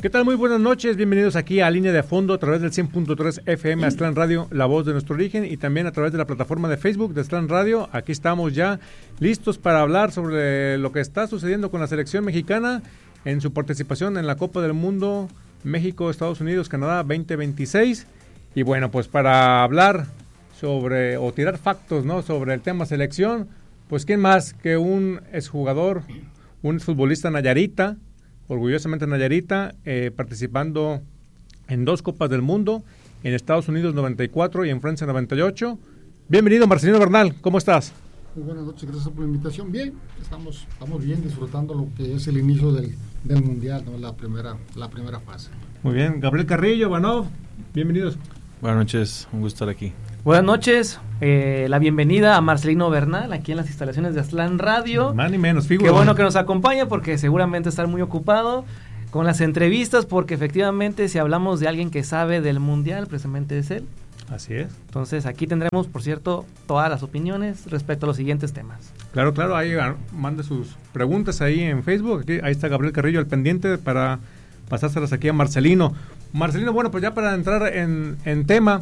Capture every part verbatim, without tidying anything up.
¿Qué tal? Muy buenas noches, bienvenidos aquí a Línea de Fondo a través del cien punto tres F M Aztlán Radio, la voz de nuestro origen, y también a través de la plataforma de Facebook de Aztlán Radio. Aquí estamos ya listos para hablar sobre lo que está sucediendo con la selección mexicana en su participación en la Copa del Mundo México, Estados Unidos, Canadá veinte veintiséis. Y bueno, pues para hablar sobre, o tirar factos, ¿no?, sobre el tema selección, pues quién más que un exjugador, un futbolista nayarita, orgullosamente nayarita, eh, participando en dos Copas del Mundo, en Estados Unidos noventa y cuatro y en Francia noventa y ocho. Bienvenido, Marcelino Bernal, ¿cómo estás? Muy buenas noches, gracias por la invitación. Bien, estamos, estamos bien disfrutando lo que es el inicio del, del Mundial, ¿no? La primera, la primera fase. Muy bien, Gabriel Carrillo, Vanov, bienvenidos. Buenas noches, un gusto estar aquí. Buenas noches, eh, la bienvenida a Marcelino Bernal, aquí en las instalaciones de Aztlán Radio. Más ni menos, figura. Qué bueno que nos acompaña, porque seguramente está muy ocupado con las entrevistas, porque efectivamente si hablamos de alguien que sabe del Mundial, precisamente es él. Así es. Entonces aquí tendremos, por cierto, todas las opiniones respecto a los siguientes temas. Claro, claro, ahí mande sus preguntas ahí en Facebook, aquí, ahí está Gabriel Carrillo al pendiente para pasárselas aquí a Marcelino. Marcelino, bueno, pues ya para entrar en, en tema,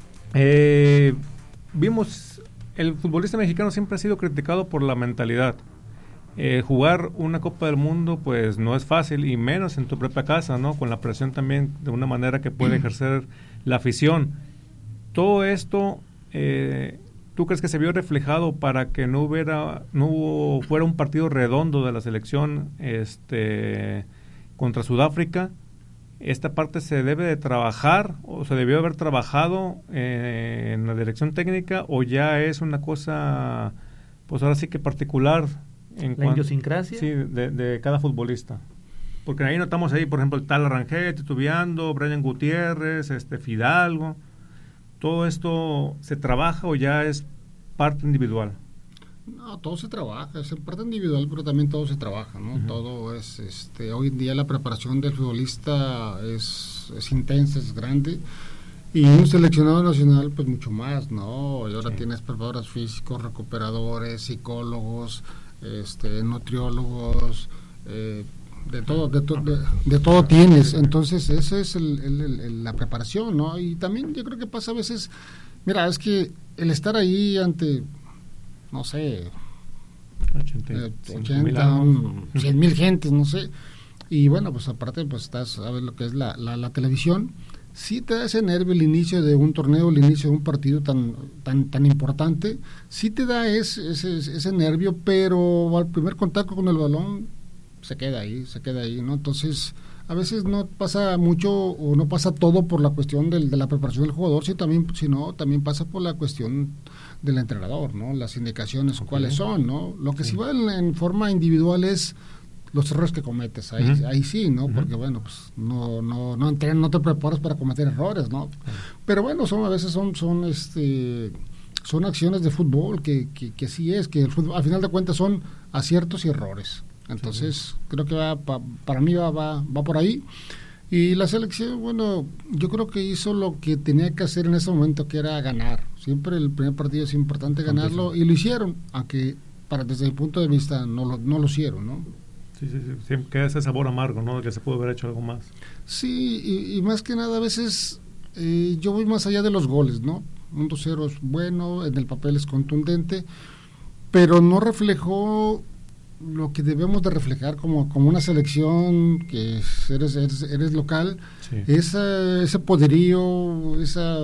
eh, vimos, el futbolista mexicano siempre ha sido criticado por la mentalidad. Eh, jugar una Copa del Mundo pues no es fácil, y menos en tu propia casa, ¿no?, con la presión también de una manera que puede ejercer la afición. Todo esto, eh, ¿tú crees que se vio reflejado para que no hubiera, no hubo, fuera un partido redondo de la selección este, contra Sudáfrica? ¿Esta parte se debe de trabajar o se debió haber trabajado eh, en la dirección técnica, o ya es una cosa, pues ahora sí que particular? En ¿La cuan- idiosincrasia? Sí, de, de cada futbolista. Porque ahí notamos ahí, por ejemplo, el tal Rangel titubeando, Brian Gutiérrez, este Fidalgo. ¿Todo esto se trabaja o ya es parte individual? No, todo se trabaja, es en parte individual, pero también todo se trabaja, ¿no? Uh-huh. Todo es, este, hoy en día la preparación del futbolista es, es intensa, es grande, y un seleccionado nacional, pues mucho más, ¿no? Y ahora sí. Tienes preparadores físicos, recuperadores, psicólogos, este, nutriólogos, eh, de todo, de, to, de, de todo tienes. Entonces esa es el, el, el, la preparación, ¿no? Y también yo creo que pasa a veces, mira, es que el estar ahí ante, no sé, ochenta, cien mil gentes, no sé, y bueno, pues aparte pues estás, sabes lo que es la, la, la televisión, sí te da ese nervio el inicio de un torneo, el inicio de un partido tan tan tan importante, sí te da ese, ese, ese nervio, pero al primer contacto con el balón se queda ahí, se queda ahí, ¿no? Entonces, a veces no pasa mucho o no pasa todo por la cuestión del, de la preparación del jugador, sino también, sino también pasa por la cuestión del entrenador, ¿no? Las indicaciones, okay, cuáles son, ¿no? Lo que sí, sí va en, en forma individual es los errores que cometes, ahí, uh-huh. ahí sí, ¿no? Uh-huh. Porque bueno, pues no no no, entren, no te preparas para cometer errores, ¿no? Uh-huh. Pero bueno, son a veces son son este son acciones de fútbol que que, que sí es, que el fútbol, al final de cuentas son aciertos y errores. Entonces, sí, creo que va pa, para mí va, va va por ahí. Y la selección, bueno, yo creo que hizo lo que tenía que hacer en ese momento, que era ganar. Siempre el primer partido es importante ganarlo, y lo hicieron, aunque para desde mi punto de vista no lo, no lo hicieron, ¿no? Sí, sí, sí, siempre queda ese sabor amargo, ¿no? De que se pudo haber hecho algo más. Sí, y, y más que nada a veces eh, yo voy más allá de los goles, ¿no? Un dos cero es bueno, en el papel es contundente, pero no reflejó lo que debemos de reflejar como, como una selección que es, eres, eres, eres local, sí. esa, ese poderío, esa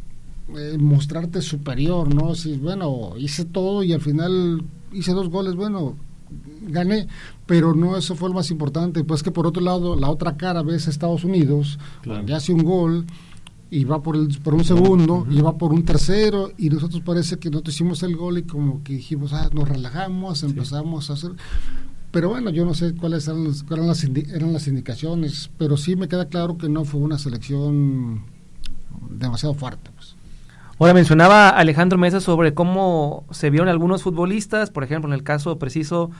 eh, mostrarte superior, ¿no? Si, bueno, hice todo y al final hice dos goles, bueno, gané, pero no eso fue lo más importante. Pues que por otro lado, la otra cara ves a Estados Unidos, claro, ya hace un gol y va por el por un segundo, uh-huh, y va por un tercero, y nosotros parece que nosotros hicimos el gol y como que dijimos, ah, nos relajamos, empezamos, sí, a hacer, pero bueno, yo no sé cuáles eran las, cuáles eran las, indi- eran las indicaciones, pero sí me queda claro que no fue una selección demasiado fuerte, pues. Ahora, mencionaba Alejandro Mesa sobre cómo se vieron algunos futbolistas, por ejemplo, en el caso preciso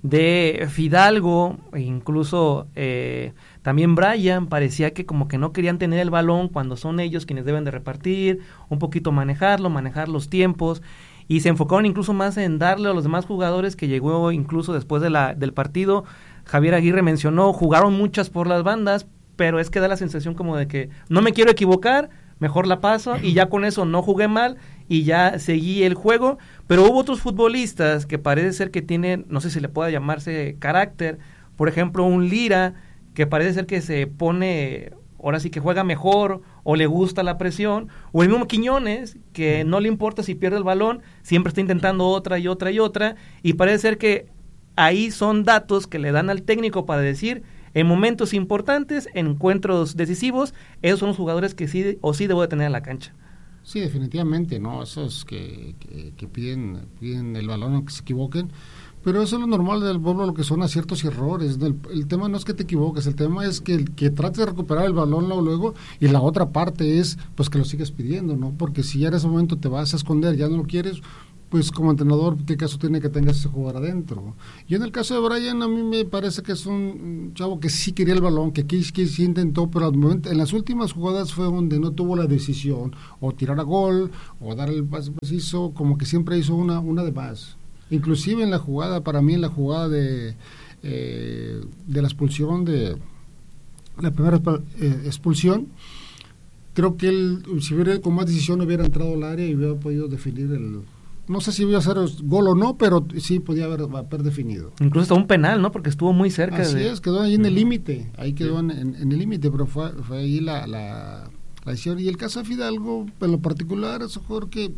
de Fidalgo, e incluso eh, también Brian, parecía que como que no querían tener el balón cuando son ellos quienes deben de repartir, un poquito manejarlo, manejar los tiempos, y se enfocaron incluso más en darle a los demás jugadores, que llegó incluso después de la, del partido. Javier Aguirre mencionó, jugaron muchas por las bandas, pero es que da la sensación como de que no me quiero equivocar, mejor la paso, y ya con eso no jugué mal, y ya seguí el juego. Pero hubo otros futbolistas que parece ser que tienen, no sé si le pueda llamarse carácter, por ejemplo un Lira, que parece ser que se pone, ahora sí que juega mejor, o le gusta la presión, o el mismo Quiñones, que no le importa si pierde el balón, siempre está intentando otra y otra y otra, y parece ser que ahí son datos que le dan al técnico para decir, en momentos importantes, en encuentros decisivos, esos son los jugadores que sí o sí debo de tener en la cancha. Sí, definitivamente, ¿no? Esos que, que, que piden, piden el balón aunque se equivoquen, pero eso es lo normal del fútbol, lo que son aciertos y errores. El, el tema no es que te equivoques, el tema es que, que trates de recuperar el balón luego, luego, y la otra parte es pues que lo sigues pidiendo, ¿no? Porque si ya en ese momento te vas a esconder, ya no lo quieres, pues como entrenador, ¿qué caso tiene que tengas ese jugador adentro? Y en el caso de Brian, a mí me parece que es un chavo que sí quería el balón, que, que, que sí intentó, pero al momento, en las últimas jugadas fue donde no tuvo la decisión, o tirar a gol, o dar el pase preciso, como que siempre hizo una, una de más. Inclusive en la jugada, para mí en la jugada de, eh, de la expulsión, de la primera eh, expulsión, creo que él, si hubiera con más decisión, hubiera entrado al área y hubiera podido definir el... No sé si iba a ser gol o no, pero sí podía haber, haber definido. Incluso hasta un penal, ¿no? Porque estuvo muy cerca. Así de... es, quedó ahí en el límite, ahí quedó en, en, en el límite, pero fue, fue ahí la, la, la decisión. Y el caso de Fidalgo, en lo particular, es un jugador que,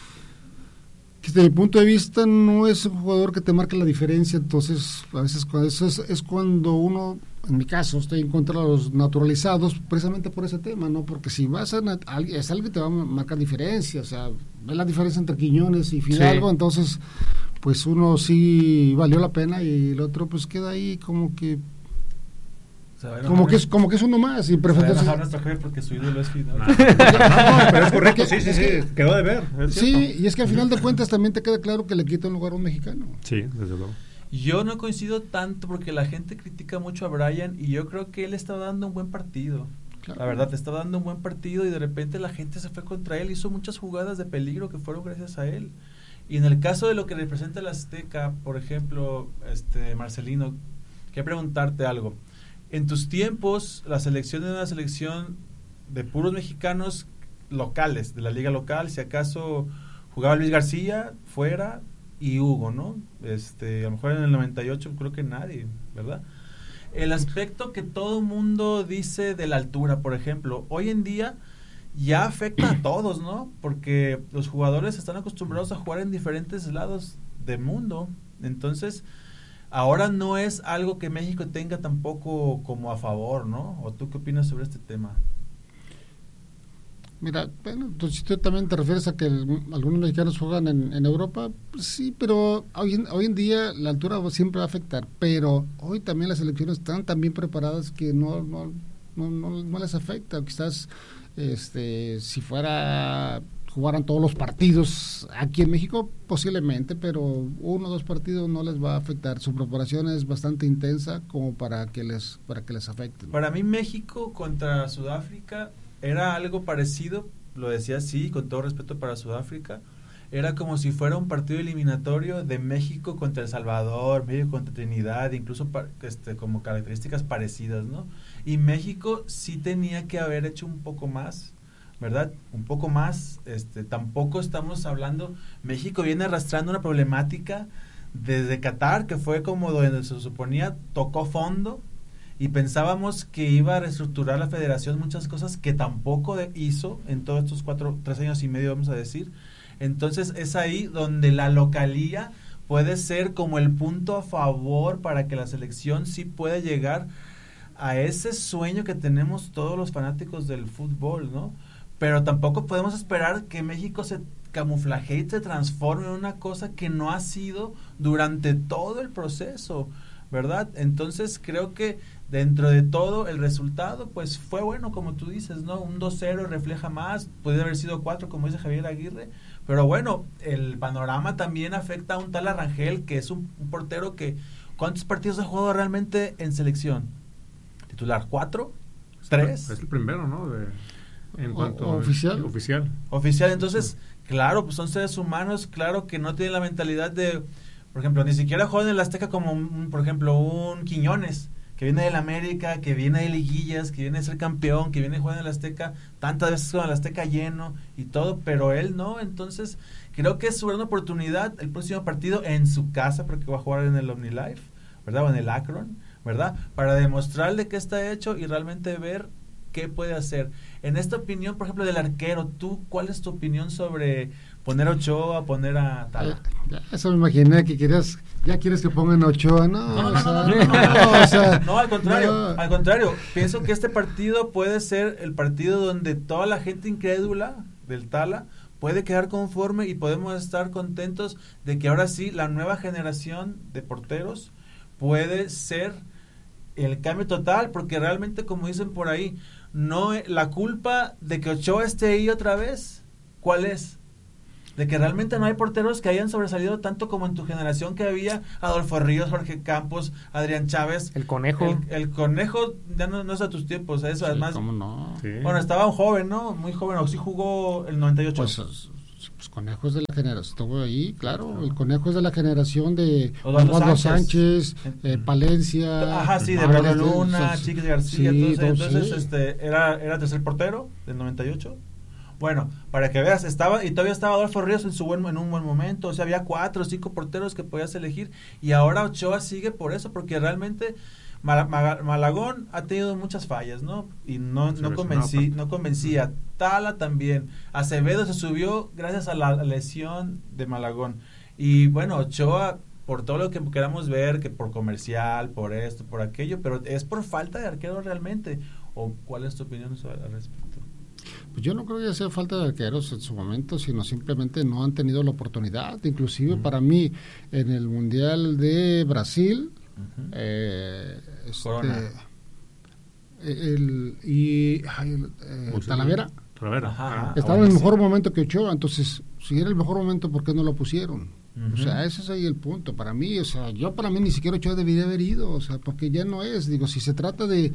que desde mi punto de vista no es un jugador que te marque la diferencia. Entonces, a veces cuando eso es, es cuando uno, en mi caso, estoy en contra de los naturalizados, precisamente por ese tema, ¿no? Porque si vas a, a es algo que te va a marcar diferencia, o sea, ve la diferencia entre Quiñones y Fidalgo, sí. Entonces, pues uno sí valió la pena y el otro pues queda ahí como que como que es como que es uno más y preferente nuestro jefe porque su ídolo es Fidalgo. No, no, pero es correcto, sí, sí, sí, quedó de ver. Sí, y es que al final de cuentas también te queda claro que le quita un lugar a un mexicano. Sí, desde luego. Yo no coincido tanto porque la gente critica mucho a Brian y yo creo que él está dando un buen partido. Claro. La verdad, está dando un buen partido y de repente la gente se fue contra él, hizo muchas jugadas de peligro que fueron gracias a él. Y en el caso de lo que representa el Azteca, por ejemplo, este Marcelino, quiero preguntarte algo. En tus tiempos, la selección era una selección de puros mexicanos locales, de la liga local, si acaso jugaba Luis García, fuera, y Hugo, ¿no? Este, a lo mejor en el noventa y ocho creo que nadie, ¿verdad? El aspecto que todo mundo dice de la altura, por ejemplo, hoy en día ya afecta a todos, ¿no? Porque los jugadores están acostumbrados a jugar en diferentes lados del mundo, entonces ahora no es algo que México tenga tampoco como a favor, ¿no? ¿O tú qué opinas sobre este tema? Mira, bueno, entonces tú también te refieres a que el, algunos mexicanos juegan en, en Europa, pues sí, pero hoy en, hoy en día la altura siempre va a afectar, pero hoy también las selecciones están tan bien preparadas que no no no, no, no les afecta. Quizás este si fuera jugaran todos los partidos aquí en México, posiblemente, pero uno o dos partidos no les va a afectar. Su preparación es bastante intensa como para que les para que les afecte, ¿no? Para mí México contra Sudáfrica era algo parecido, lo decía así, con todo respeto para Sudáfrica, era como si fuera un partido eliminatorio de México contra El Salvador, México contra Trinidad, incluso este, como características parecidas, ¿no? Y México sí tenía que haber hecho un poco más, ¿verdad? Un poco más, este, tampoco estamos hablando, México viene arrastrando una problemática desde Qatar, que fue como donde se suponía tocó fondo, y pensábamos que iba a reestructurar la federación, muchas cosas que tampoco de, hizo en todos estos cuatro, tres años y medio, vamos a decir. Entonces es ahí donde la localía puede ser como el punto a favor para que la selección sí pueda llegar a ese sueño que tenemos todos los fanáticos del fútbol, ¿no? Pero tampoco podemos esperar que México se camuflaje y se transforme en una cosa que no ha sido durante todo el proceso, ¿verdad? Entonces creo que dentro de todo el resultado pues fue bueno, como tú dices, ¿no? Un dos cero refleja más, puede haber sido cuatro como dice Javier Aguirre, pero bueno, el panorama también afecta a un tal Arrangel, que es un, un portero que ¿cuántos partidos ha jugado realmente en selección? ¿Titular? ¿Cuatro? ¿Tres? Es el primero, ¿no? De, en cuanto o, oficial. A, oficial. Oficial, entonces, claro, pues son seres humanos, claro que no tienen la mentalidad de, por ejemplo, ni siquiera juegan en el Azteca como, un, por ejemplo, un Quiñones, que viene del América, que viene de liguillas, que viene a ser campeón, que viene a jugar en el Azteca, tantas veces con el Azteca lleno y todo, pero él no. Entonces creo que es su gran oportunidad el próximo partido en su casa, porque va a jugar en el OmniLife, ¿verdad? O en el Akron, ¿verdad? Para demostrarle qué está hecho y realmente ver qué puede hacer. En esta opinión, por ejemplo, del arquero, ¿tú cuál es tu opinión sobre poner a Ochoa, poner a Tala? Ya, eso me imaginé que querías, ya quieres que pongan a Ochoa, no, No, no, o no, sea, no, no, no, no, o sea, no, al contrario, no. al contrario, pienso que este partido puede ser el partido donde toda la gente incrédula del Tala puede quedar conforme y podemos estar contentos de que ahora sí la nueva generación de porteros puede ser el cambio total, porque realmente, como dicen por ahí, no la culpa de que Ochoa esté ahí otra vez, ¿cuál es? De que realmente no hay porteros que hayan sobresalido tanto como en tu generación, que había Adolfo Ríos, Jorge Campos, Adrián Chávez. El Conejo. El, el Conejo ya no, no es a tus tiempos, eso, Sí, además. ¿cómo no? Sí. Bueno, estaba un joven, ¿no? Muy joven, o sí jugó el noventa y ocho. Pues, pues Conejo es de la generación, estuvo ahí, claro, el Conejo es de la generación de Osvaldo Osvaldo Sánchez, Sánchez, eh, Palencia. Ajá, sí, de ah, Braulio este, Luna, sí, Chiquis García, sí, entonces, no, entonces sí. este, era, era tercer portero del noventa y ocho. Bueno, para que veas, estaba, y todavía estaba Adolfo Ríos en su buen, en un buen momento, o sea, había cuatro o cinco porteros que podías elegir, y ahora Ochoa sigue por eso, porque realmente Mal, Mal, Malagón ha tenido muchas fallas, ¿no? Y no, no convencí, no convencía. Tala también. Acevedo se subió gracias a la lesión de Malagón. Y bueno, Ochoa, por todo lo que queramos ver, que por comercial, por esto, por aquello, pero es por falta de arquero realmente. ¿O cuál es tu opinión sobre al respecto? Pues yo no creo que sea falta de arqueros en su momento, sino simplemente no han tenido la oportunidad. Inclusive uh-huh. para mí, en el Mundial de Brasil, uh-huh. eh, este, el, y ay, el, eh, Talavera, Talavera. Ajá, estaba en el mejor momento que Ochoa. Entonces, si era el mejor momento, ¿por qué no lo pusieron? Uh-huh. O sea, ese es ahí el punto. Para mí, o sea, yo para mí ni siquiera Ochoa debería haber ido, o sea, porque ya no es. Digo, si se trata de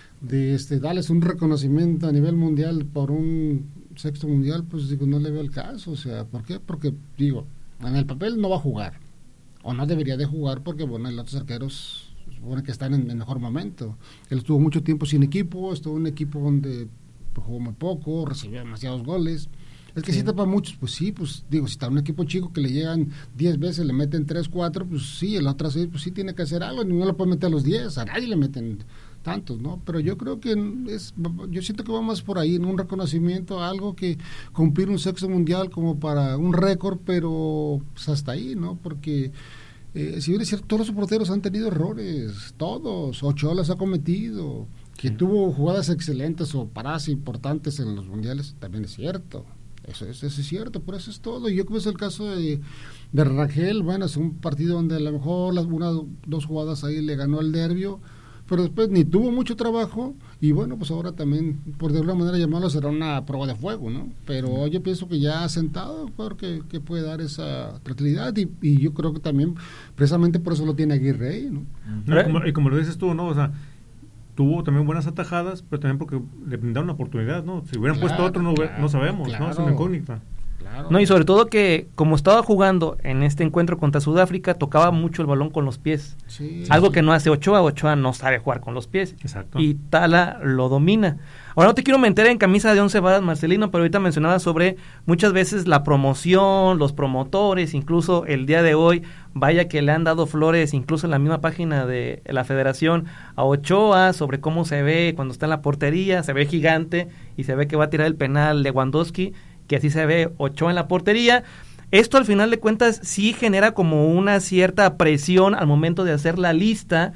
de este darles un reconocimiento a nivel mundial por un sexto mundial, pues digo, no le veo el caso. O sea, ¿por qué? Porque digo, en el papel no va a jugar, o no debería de jugar, porque bueno, los otros arqueros supone que están en el mejor momento. Él estuvo mucho tiempo sin equipo, estuvo en un equipo donde pues, jugó muy poco, recibió demasiados goles. Es que sí, sí tapa muchos, pues sí, pues digo, si está un equipo chico que le llegan diez veces, le meten tres, cuatro, pues sí, el otro seis, pues sí tiene que hacer algo, no lo puede meter a los diez, a nadie le meten tantos, ¿no? Pero yo creo que es, yo siento que va más por ahí, en un reconocimiento, algo que cumplir un sexto mundial como para un récord, pero pues hasta ahí, ¿no? Porque eh, si bien es cierto, todos los porteros han tenido errores, todos, Ochoa los ha cometido, que sí. tuvo jugadas excelentes o paradas importantes en los mundiales, también es cierto. Eso, eso, eso es cierto, por eso es todo. Y yo creo que es el caso de, de Rangel. Bueno, es un partido donde a lo mejor las una dos jugadas ahí le ganó el nervio, pero después ni tuvo mucho trabajo. Y bueno, pues ahora también, por de alguna manera llamarlo, será una prueba de fuego, ¿no? Pero yo pienso que ya sentado, claro que, que puede dar esa tranquilidad. Y, y yo creo que también, precisamente por eso lo tiene Aguirre ahí, ¿no? no y, como, y como lo dices tú, ¿no? O sea, tuvo también buenas atajadas, pero también porque le brindaron una oportunidad, ¿no? Si hubieran claro, puesto otro, no, claro, no sabemos, claro, ¿no? Es una incógnita. Claro. No, y sobre todo que, como estaba jugando en este encuentro contra Sudáfrica, tocaba mucho el balón con los pies. Sí, algo sí. que no hace Ochoa. Ochoa no sabe jugar con los pies. Exacto. Y Tala lo domina. Ahora no te quiero meter en camisa de once varas, Marcelino, pero ahorita mencionaba sobre muchas veces la promoción, los promotores, incluso el día de hoy, vaya que le han dado flores, incluso en la misma página de la federación, a Ochoa, sobre cómo se ve cuando está en la portería, se ve gigante, y se ve que va a tirar el penal Lewandowski, que así se ve Ochoa en la portería. Esto al final de cuentas sí genera como una cierta presión al momento de hacer la lista,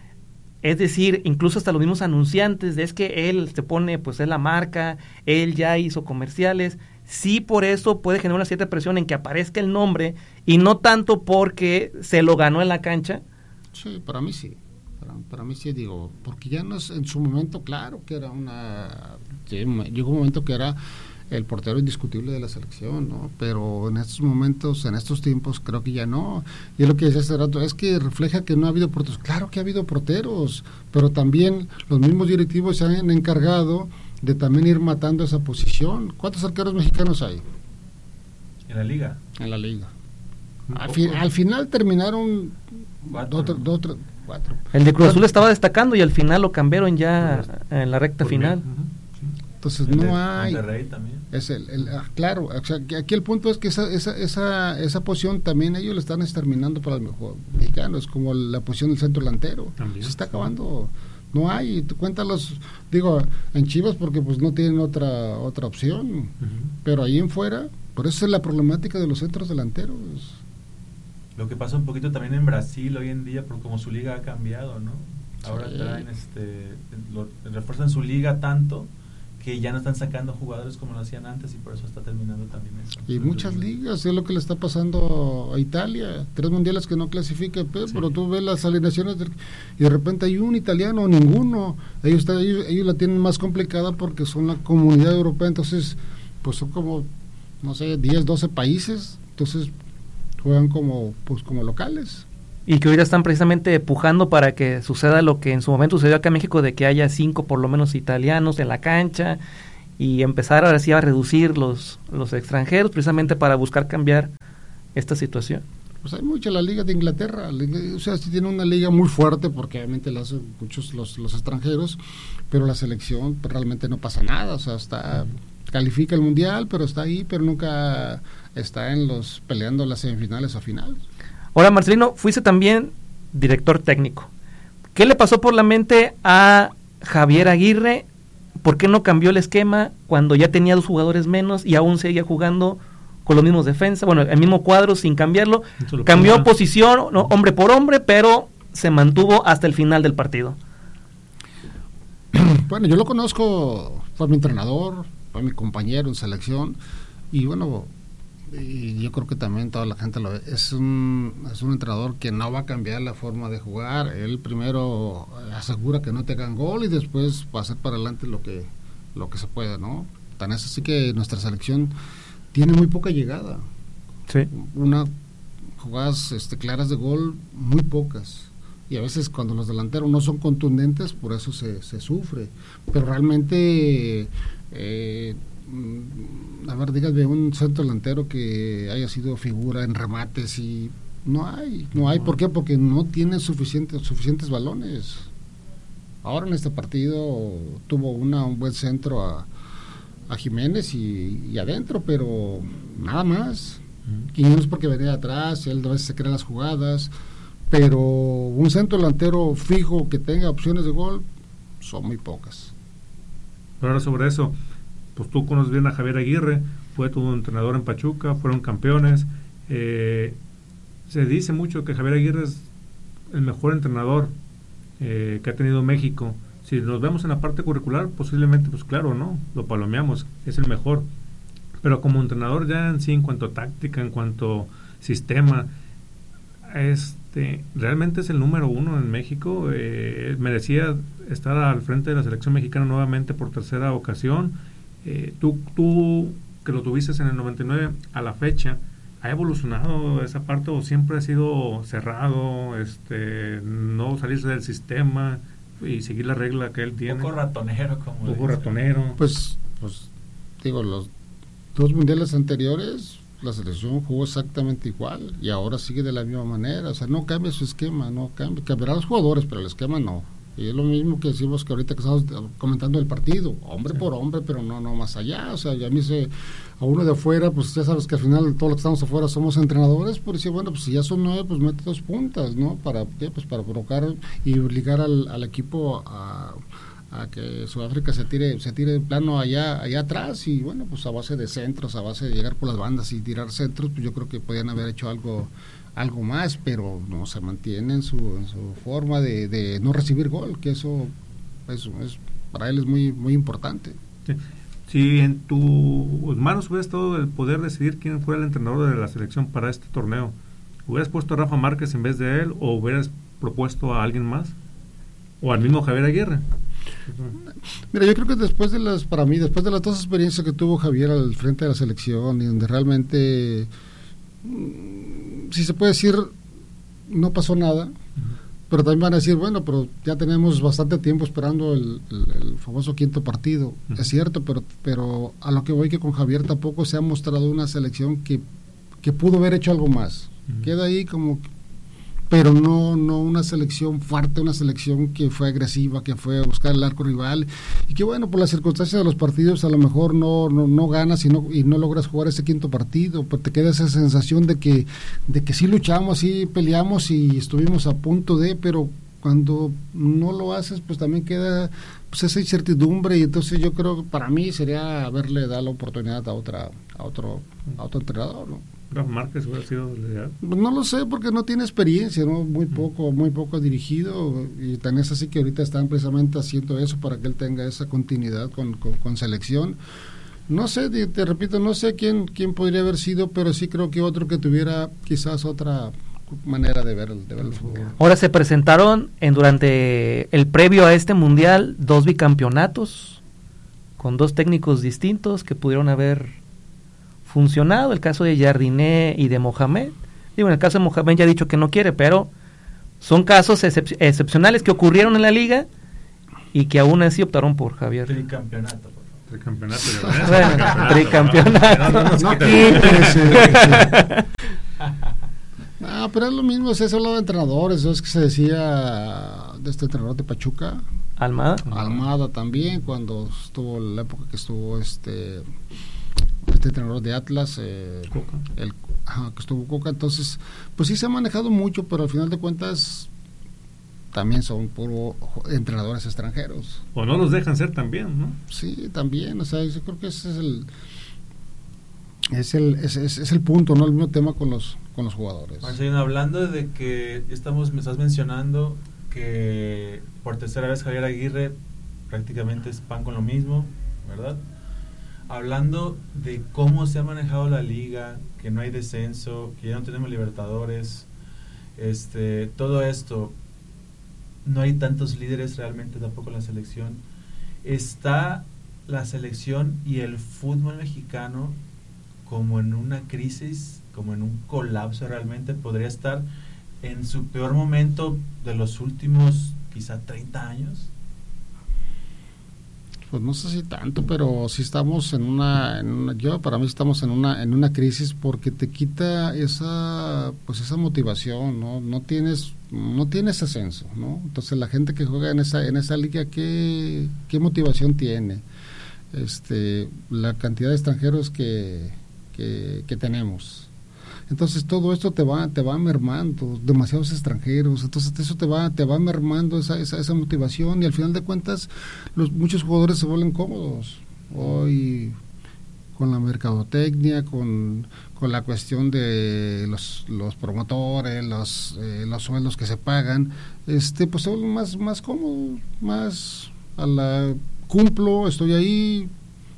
es decir, incluso hasta los mismos anunciantes, de es que él se pone, pues es la marca, él ya hizo comerciales, sí por eso puede generar una cierta presión en que aparezca el nombre, y no tanto porque se lo ganó en la cancha. Sí, para mí sí, para, para mí sí, digo, porque ya no es, en su momento, claro que era una, sí, llegó un momento que era el portero indiscutible de la selección, ¿no? Pero en estos momentos, en estos tiempos, creo que ya no. Y es lo que decía hace rato, es que refleja que no ha habido porteros. Claro que ha habido porteros, pero también los mismos directivos se han encargado de también ir matando esa posición. ¿Cuántos arqueros mexicanos hay? En la liga. En la liga. Al, fi, al final terminaron dos, dos, cuatro. El de Cruz Azul estaba destacando y al final lo cambiaron ya en la recta final. Entonces El no de hay. Monterrey también. Es el, el ah, claro, o sea, que aquí el punto es que esa esa esa esa posición también ellos la están exterminando para el mejor mexicano, es como la posición del centro delantero. También, se está sí. acabando. No hay, tú cuéntalos, digo, en Chivas porque pues no tienen otra otra opción, uh-huh. pero ahí en fuera, por eso es la problemática de los centros delanteros. Lo que pasa un poquito también en Brasil hoy en día, por como su liga ha cambiado, ¿no? Ahora sí. traen, este, lo, refuerzan su liga tanto que ya no están sacando jugadores como lo hacían antes y por eso está terminando también eso. Y muchas ligas, es lo que le está pasando a Italia, tres mundiales que no clasifica, pero, sí. pero tú ves las alineaciones del, y de repente hay un italiano o ninguno, ellos, está, ellos, ellos la tienen más complicada porque son la comunidad europea, entonces pues son como, no sé, diez, doce países, entonces juegan como, pues como locales. Y que ahorita están precisamente pujando para que suceda lo que en su momento sucedió acá en México, de que haya cinco por lo menos italianos en la cancha y empezar ahora sí a reducir los, los extranjeros precisamente para buscar cambiar esta situación. Pues hay mucha la liga de Inglaterra, o sea, sí tiene una liga muy fuerte porque obviamente la hacen muchos los, los extranjeros, pero la selección pues, realmente no pasa nada, o sea, está califica el mundial, pero está ahí, pero nunca está en los peleando las semifinales o finales. Ahora, Marcelino, fuiste también director técnico. ¿Qué le pasó por la mente a Javier Aguirre? ¿Por qué no cambió el esquema cuando ya tenía dos jugadores menos y aún seguía jugando con los mismos defensas? Bueno, el mismo cuadro sin cambiarlo. Cambió pasa. posición, no, hombre por hombre, pero se mantuvo hasta el final del partido. Bueno, yo lo conozco, fue mi entrenador, fue mi compañero en selección y bueno... y yo creo que también toda la gente lo ve, es un, es un entrenador que no va a cambiar la forma de jugar, él primero asegura que no te hagan gol y después va a hacer para adelante lo que lo que se pueda, ¿no? Tan es así que nuestra selección tiene muy poca llegada, sí. una jugadas este, claras de gol, muy pocas, y a veces cuando los delanteros no son contundentes, por eso se, se sufre, pero realmente eh, a ver, dígame un centro delantero que haya sido figura en remates y no hay, no hay, ¿por qué? Porque no tienen suficientes suficientes balones. Ahora en este partido tuvo una un buen centro a, a Jiménez y, y adentro, pero nada más. Y no es porque venía atrás, él a veces se crea las jugadas, pero un centro delantero fijo que tenga opciones de gol son muy pocas. Pero ahora sobre eso, pues tú conoces bien a Javier Aguirre, fue tu entrenador en Pachuca, fueron campeones. Eh, se dice mucho que Javier Aguirre es el mejor entrenador eh, que ha tenido México. Si nos vemos en la parte curricular, posiblemente, pues claro, ¿no? Lo palomeamos, es el mejor. Pero como entrenador ya en sí, en cuanto a táctica, en cuanto a sistema, este, realmente es el número uno en México. Eh, merecía estar al frente de la selección mexicana nuevamente por tercera ocasión. Eh, tú, tú que lo tuviste en el noventa y nueve a la fecha, ¿ha evolucionado esa parte o siempre ha sido cerrado, este, no salirse del sistema y seguir la regla que él tiene? Un poco ratonero, como un poco ratonero. Pues, pues, digo, los dos mundiales anteriores la selección jugó exactamente igual y ahora sigue de la misma manera, o sea, no cambia su esquema, no cambia, cambiará los jugadores, pero el esquema no. Y es lo mismo que decimos que ahorita que estamos comentando el partido, hombre sí. por hombre, pero no no más allá. O sea, ya a mí se, a uno de afuera, pues ya sabes que al final todos los que estamos afuera somos entrenadores, por decir, bueno, pues si ya son nueve, pues mete dos puntas, ¿no? ¿Para qué? Pues para provocar y obligar al, al equipo a, a que Sudáfrica se tire se tire de plano allá allá atrás y bueno, pues a base de centros, a base de llegar por las bandas y tirar centros, pues yo creo que podían haber hecho algo algo más, pero no se mantiene en su, en su forma de, de no recibir gol, que eso, eso es para él es muy muy importante. Sí. Si en tus manos hubiera estado el poder decidir quién fuera el entrenador de la selección para este torneo, ¿hubieras puesto a Rafa Márquez en vez de él o hubieras propuesto a alguien más? ¿O al mismo Javier Aguirre? Mira, yo creo que después de las, para mí, después de las dos experiencias que tuvo Javier al frente de la selección y donde realmente, si se puede decir, no pasó nada, uh-huh. pero también van a decir, bueno, pero ya tenemos bastante tiempo esperando el, el, el famoso quinto partido, uh-huh. es cierto, pero pero a lo que voy que con Javier tampoco se ha mostrado una selección que, que pudo haber hecho algo más, uh-huh. queda ahí como pero no no una selección fuerte, una selección que fue agresiva, que fue a buscar el arco rival, y que bueno, por las circunstancias de los partidos a lo mejor no no, no ganas y no, y no logras jugar ese quinto partido, pues te queda esa sensación de que, de que sí luchamos, sí peleamos y estuvimos a punto de, pero cuando no lo haces, pues también queda pues esa incertidumbre, y entonces yo creo que para mí sería haberle dado la oportunidad a otra a otro a otro entrenador, ¿no? Rafa Márquez hubiera sido ideal. No lo sé, porque no tiene experiencia, ¿no? Muy poco, muy poco dirigido, y tan es así que ahorita están precisamente haciendo eso para que él tenga esa continuidad con, con, con selección. No sé, te, te repito, no sé quién quién podría haber sido, pero sí creo que otro que tuviera quizás otra manera de ver, de ver el fútbol. Ahora se presentaron en durante el previo a este mundial dos bicampeonatos con dos técnicos distintos que pudieron haber funcionado, el caso de Jardiné y de Mohamed. Digo, en el caso de Mohamed ya ha dicho que no quiere, pero son casos excep- excepcionales que ocurrieron en la liga y que aún así optaron por Javier. Tricampeonato, por favor. Tricampeonato. Bueno, tricampeonato. No, no, no, No quites, eh, Ah, pero es lo mismo, se hablaba de entrenadores, es que se decía de este entrenador de Pachuca, Almada. Almada también, cuando estuvo la época que estuvo este este entrenador de Atlas, eh, Coca. el ajá, que estuvo Coca, entonces pues sí se ha manejado mucho, pero al final de cuentas también son puro entrenadores extranjeros. O no los dejan ser también, ¿no? Sí, también, o sea, yo creo que ese es el es el es, es, es el punto, no el mismo tema con los con los jugadores. Marcelino, hablando de que estamos, me estás mencionando que por tercera vez Javier Aguirre prácticamente es pan con lo mismo, ¿verdad? Hablando de cómo se ha manejado la liga, que no hay descenso, que ya no tenemos Libertadores, este, todo esto, no hay tantos líderes realmente tampoco en la selección. Está la selección y el fútbol mexicano como en una crisis, como en un colapso realmente, podría estar en su peor momento de los últimos quizá treinta años. Pues no sé si tanto, pero sí estamos en una, en una yo para mí estamos en una en una crisis, porque te quita esa pues esa motivación, no no tienes no tienes ascenso, ¿no? Entonces la gente que juega en esa en esa liga, qué qué motivación tiene, este la cantidad de extranjeros que que, que tenemos. Entonces todo esto te va te va mermando, demasiados extranjeros, entonces eso te va te va mermando esa esa, esa motivación, y al final de cuentas los muchos jugadores se vuelven cómodos hoy con la mercadotecnia, con, con la cuestión de los los promotores, los eh, los sueldos que se pagan, este pues se vuelven más más cómodos, más a la cumplo, estoy ahí.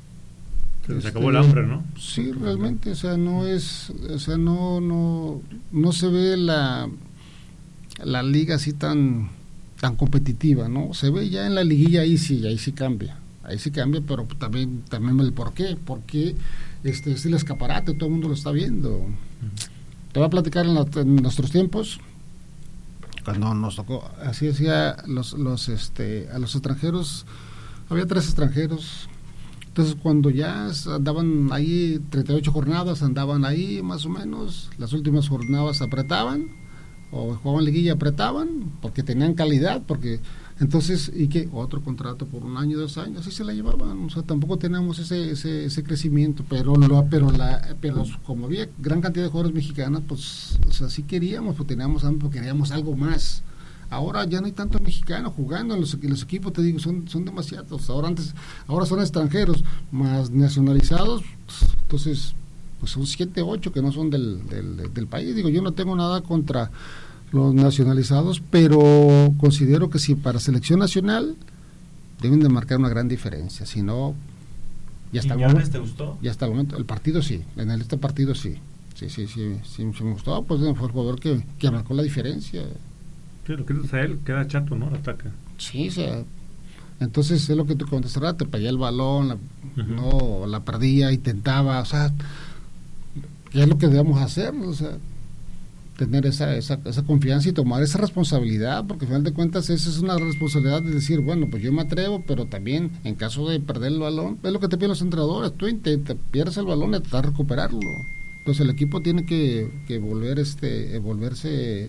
Se acabó el hambre, ¿no? Sí, realmente, o sea, no es, o sea, no, no, no se ve la, la liga así tan, tan competitiva, ¿no? Se ve ya en la liguilla, ahí sí, ahí sí cambia, ahí sí cambia, pero también, también el por qué, porque este es el escaparate, todo el mundo lo está viendo. Uh-huh. Te voy a platicar en, la, en nuestros tiempos, cuando nos tocó, así decía los, los, este, a los extranjeros, había tres extranjeros. Entonces cuando ya andaban ahí treinta y ocho jornadas, andaban ahí más o menos, las últimas jornadas apretaban, o jugaban liguilla apretaban, porque tenían calidad, porque entonces, y que otro contrato por un año, dos años, así se la llevaban, o sea, tampoco teníamos ese ese, ese crecimiento, pero lo, pero la pero como había gran cantidad de jugadores mexicanos, pues, o sea, sí queríamos, pues teníamos hambre, porque queríamos algo más. Ahora ya no hay tantos mexicanos jugando en los, en los equipos, te digo, son son demasiados. Ahora antes ahora son extranjeros más nacionalizados, entonces pues son siete, ocho que no son del, del, del país. Digo, yo no tengo nada contra los nacionalizados, pero considero que si para selección nacional deben de marcar una gran diferencia, si no ya está. ¿Quiñones te gustó? Ya hasta el momento, el partido sí, en el, este partido sí. Sí, sí, sí, sí, sí me gustó, pues fue el jugador que, que marcó la diferencia. Sí, lo que dices a él, queda chato, ¿no? Ataca. Sí, o sea, entonces es lo que tú comentaste, te pedía el balón, la, uh-huh. no, la perdía, intentaba, o sea, ¿qué es lo que debemos hacer? O sea, tener esa, esa, esa confianza y tomar esa responsabilidad, porque al final de cuentas esa es una responsabilidad de decir, bueno, pues yo me atrevo, pero también en caso de perder el balón, es lo que te piden los entrenadores, tú intentas, pierdes el balón y tratas de recuperarlo. Entonces el equipo tiene que, que volver este, volverse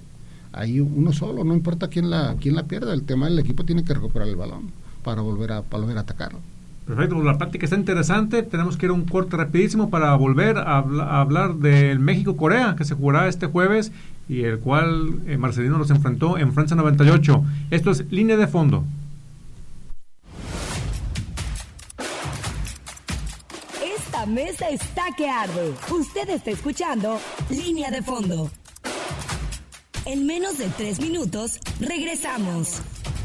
ahí uno solo, no importa quién la quién la pierda, el tema del equipo tiene que recuperar el balón para volver a, para volver a atacar. Perfecto, pues la práctica está interesante. Tenemos que ir a un corte rapidísimo para volver a, habl- a hablar del México-Corea, que se jugará este jueves y el cual eh, Marcelino los enfrentó en Francia noventa y ocho. Esto es Línea de Fondo. Esta mesa está que arde. Usted está escuchando Línea de Fondo. En menos de tres minutos, regresamos.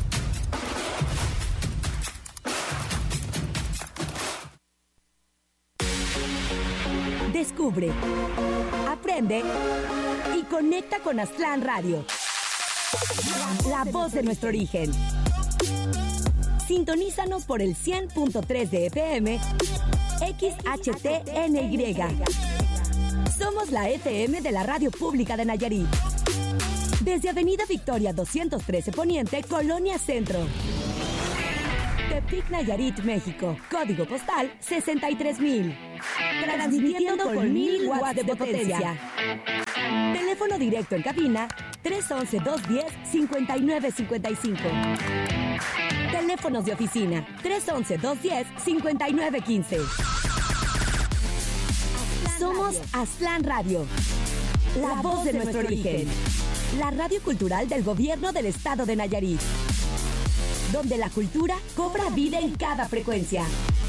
Descubre, aprende y conecta con Aztlán Radio. La voz de nuestro origen. Sintonízanos por el cien punto tres de F M, X H T N Y. Somos la F M de la Radio Pública de Nayarit. Desde Avenida Victoria doscientos trece Poniente, Colonia Centro. Tepic, Nayarit, México. Código postal sesenta y tres mil. Transmitiendo con mil watts de potencia. Teléfono directo en cabina tres once, dos diez, cincuenta y nueve cincuenta y cinco. Teléfonos de oficina tres once, dos diez, cincuenta y nueve quince. Somos Aztlán Radio, la voz de nuestro origen. La radio cultural del gobierno del estado de Nayarit, donde la cultura cobra vida en cada frecuencia.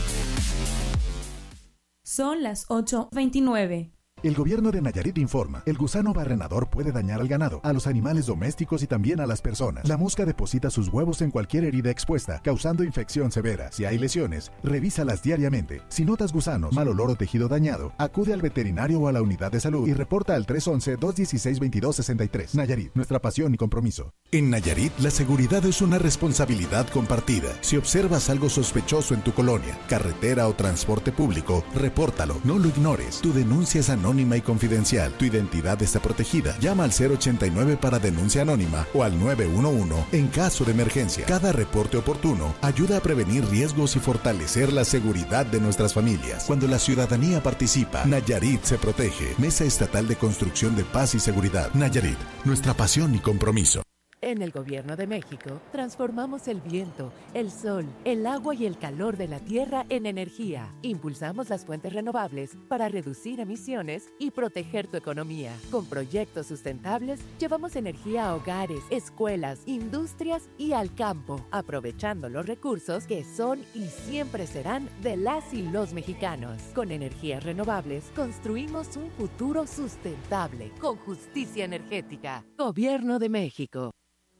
Son las ocho veintinueve. El gobierno de Nayarit informa, el gusano barrenador puede dañar al ganado, a los animales domésticos y también a las personas. La mosca deposita sus huevos en cualquier herida expuesta, causando infección severa. Si hay lesiones, revísalas diariamente. Si notas gusanos, mal olor o tejido dañado, acude al veterinario o a la unidad de salud y reporta al tres once, dos dieciséis, veintidós sesenta y tres. Nayarit, nuestra pasión y compromiso. En Nayarit, la seguridad es una responsabilidad compartida. Si observas algo sospechoso en tu colonia, carretera o transporte público, repórtalo, no lo ignores. Tu denuncia es anónima y confidencial. Tu identidad está protegida. Llama al cero ochenta y nueve para denuncia anónima o al nueve uno uno en caso de emergencia. Cada reporte oportuno ayuda a prevenir riesgos y fortalecer la seguridad de nuestras familias. Cuando la ciudadanía participa, Nayarit se protege. Mesa Estatal de Construcción de Paz y Seguridad. Nayarit, nuestra pasión y compromiso. En el Gobierno de México, transformamos el viento, el sol, el agua y el calor de la tierra en energía. Impulsamos las fuentes renovables para reducir emisiones y proteger tu economía. Con proyectos sustentables, llevamos energía a hogares, escuelas, industrias y al campo, aprovechando los recursos que son y siempre serán de las y los mexicanos. Con energías renovables, construimos un futuro sustentable, con justicia energética. Gobierno de México.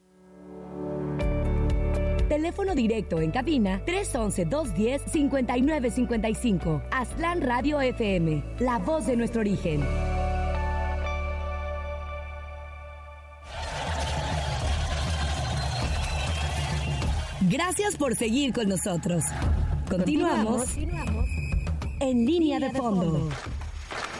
Teléfono directo en cabina tres once, dos diez, cincuenta y nueve cincuenta y cinco. Aztlán Radio F M, la voz de nuestro origen. Gracias por seguir con nosotros. Continuamos, Continuamos. en Línea de Fondo.